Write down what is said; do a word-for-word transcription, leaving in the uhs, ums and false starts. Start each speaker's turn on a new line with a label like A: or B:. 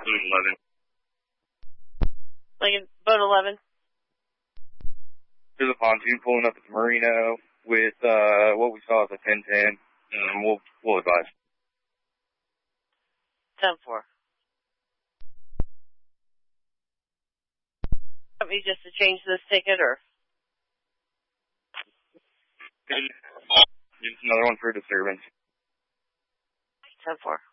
A: eleven.
B: Lincoln, boat eleven.
A: There's a pontoon pulling up at the Marino with uh, what we saw as a ten ten. Um, we'll, we'll advise.
B: ten four. Want me just to change this ticket, or?
A: Just another one for disturbance.
B: ten four.